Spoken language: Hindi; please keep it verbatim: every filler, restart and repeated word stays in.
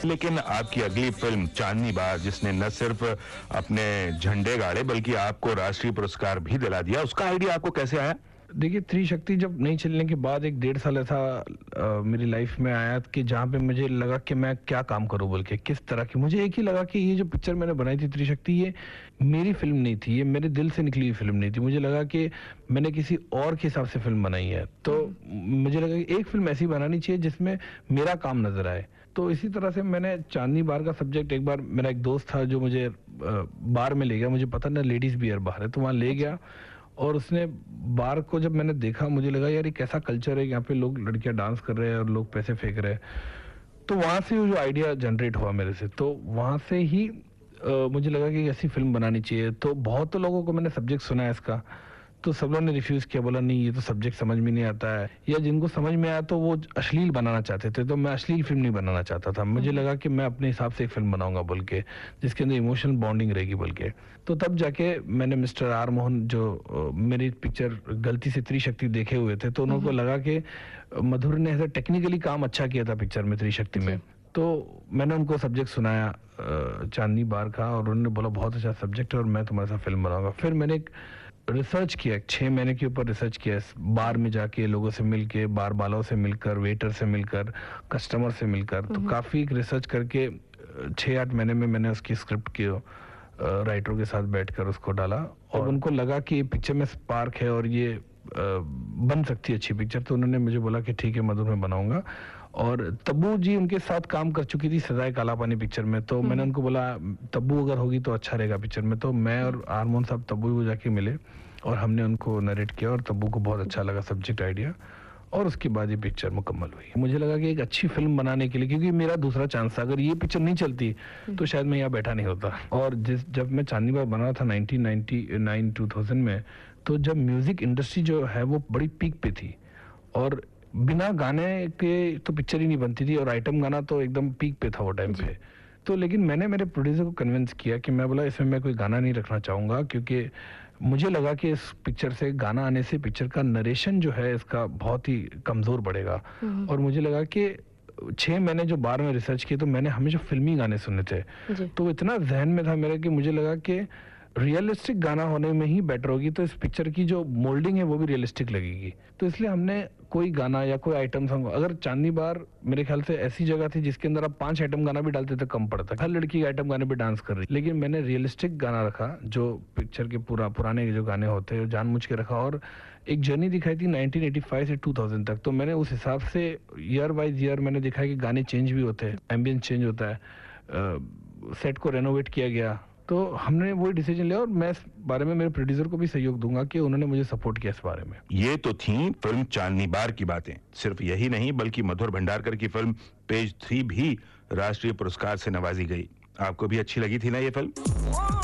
लेकिन आपकी अगली फिल्म चांदनी बार, जिसने न सिर्फ अपने झंडे गाड़े बल्कि आपको राष्ट्रीय पुरस्कार भी दिला दिया, उसका आइडिया आपको कैसे आया? देखिए, त्रिशक्ति जब नहीं चलने के बाद एक डेढ़ साल ऐसा अ, मेरी लाइफ में आया कि जहाँ पे मुझे लगा कि मैं क्या काम करूँ बोल के, किस तरह की। मुझे एक ही लगा कि ये जो पिक्चर मैंने बनाई थी त्रिशक्ति, ये मेरी फिल्म नहीं थी, ये मेरे दिल से निकली हुई फिल्म नहीं थी। मुझे लगा कि मैंने किसी और के हिसाब से फिल्म बनाई है। तो मुझे लगा कि एक फिल्म ऐसी बनानी चाहिए जिसमें मेरा काम नजर आए। तो इसी तरह से मैंने चांदनी बार का सब्जेक्ट, एक बार मेरा एक दोस्त था जो मुझे अ, बार में ले गया। मुझे पता ना लेडीज बियर बार है, तो वहाँ ले गया और उसने बार को जब मैंने देखा, मुझे लगा यार ये कैसा कल्चर है, यहाँ पे लोग, लड़कियां डांस कर रहे हैं और लोग पैसे फेंक रहे हैं। तो वहां से वो जो आइडिया जनरेट हुआ मेरे से, तो वहां से ही अ, मुझे लगा कि ऐसी फिल्म बनानी चाहिए। तो बहुत तो लोगों को मैंने सब्जेक्ट सुना है इसका, तो सब लोगों ने रिफ्यूज किया, बोला नहीं ये तो सब्जेक्ट समझ में नहीं आता है, या जिनको समझ में आया तो वो अश्लील बनाना चाहते थे। तो मैं अश्लील फिल्म नहीं बनाना चाहता था। मुझे लगा कि मैं अपने हिसाब से एक फिल्म बनाऊंगा बोल के, जिसके अंदर इमोशनल बॉन्डिंग रहेगी बोल के। तो तब जाके मैंने मिस्टर आर मोहन, जो अ, मेरी पिक्चर गलती से त्रिशक्ति देखे हुए थे, तो उनको लगा कि मधुर ने ऐसा टेक्निकली काम अच्छा किया था पिक्चर में, त्रिशक्ति में। तो मैंने उनको सब्जेक्ट सुनाया अ, चांदनी बार का, और उन्होंने बोला बहुत अच्छा सब्जेक्ट है और मैं तुम्हारे साथ फिल्म बनाऊंगा। फिर मैंने एक रिसर्च किया, छह महीने के ऊपर रिसर्च किया, इस बार में जाके लोगों से मिलके, बार वालों से मिलकर, वेटर से मिलकर, कस्टमर से मिलकर। तो काफी रिसर्च करके अ, छह आठ महीने में मैंने उसकी स्क्रिप्ट की राइटरों के साथ बैठकर उसको डाला, और उनको लगा कि ये पिक्चर में स्पार्क है और ये अ, बन सकती है अच्छी पिक्चर। तो उन्होंने मुझे बोला कि ठीक है मधुर, मैं बनाऊंगा। और तब्बू जी उनके साथ काम कर चुकी थी सजाए काला पानी पिक्चर में, तो मैंने उनको बोला तब्बू अगर होगी तो अच्छा रहेगा पिक्चर में। तो मैं और आरमोहन साहब तब्बू को जाके मिले और हमने उनको नरेट किया, और तब्बू को बहुत अच्छा लगा सब्जेक्ट आइडिया, और उसके बाद ये पिक्चर मुकम्मल हुई। मुझे लगा कि एक अच्छी फिल्म बनाने के लिए, क्योंकि मेरा दूसरा चांस था, अगर ये पिक्चर नहीं चलती तो शायद मैं यहाँ बैठा नहीं होता। और जिस जब मैं चांदनी बार बना था nineteen ninety nine two thousand में, तो जब म्यूजिक इंडस्ट्री जो है वो बड़ी पीक पे थी, और बिना गाने के तो पिक्चर ही नहीं बनती थी, और आइटम गाना तो एकदम पीक पे था वो टाइम पे। तो लेकिन मैंने मेरे प्रोड्यूसर को कन्विंस किया कि मैं बोला इसमें मैं कोई गाना नहीं रखना चाहूँगा, क्योंकि मुझे लगा कि इस पिक्चर से गाना आने से पिक्चर का नरेशन जो है इसका बहुत ही कमज़ोर पड़ेगा। और मुझे लगा कि छः महीने जो बार में रिसर्च की, तो मैंने हमेशा फिल्मी गाने सुने थे। तो इतना जहन में था मेरे कि मुझे लगा कि रियलिस्टिक गाना होने में ही बेटर होगी, तो इस पिक्चर की जो मोल्डिंग है वो भी रियलिस्टिक लगेगी। तो इसलिए हमने कोई गाना या कोई आइटम सॉन्ग, अगर चांदनी बार मेरे ख्याल से ऐसी जगह थी जिसके अंदर आप पांच आइटम गाना भी डालते थे कम पड़ता, हर लड़की आइटम गाने पे डांस कर रही, लेकिन मैंने रियलिस्टिक गाना रखा, जो पिक्चर के पूरा पुराने जो गाने होते हैं जानबूझ के रखा, और एक जर्नी दिखाई थी नाइनटीन एटी फाइव से टू थाउज़ेंड तक। तो मैंने उस हिसाब से ईयर बाय ईयर मैंने देखा कि गाने चेंज भी होते हैं, एम्बियंस चेंज होता है, सेट को रेनोवेट किया गया। तो हमने वही डिसीजन लिया, और मैं इस बारे में मेरे प्रोड्यूसर को भी सहयोग दूंगा कि उन्होंने मुझे सपोर्ट किया इस बारे में। ये तो थी फिल्म चांदनी बार की बातें। सिर्फ यही नहीं, बल्कि मधुर भंडारकर की फिल्म पेज थ्री भी राष्ट्रीय पुरस्कार से नवाजी गई। आपको भी अच्छी लगी थी ना ये फिल्म?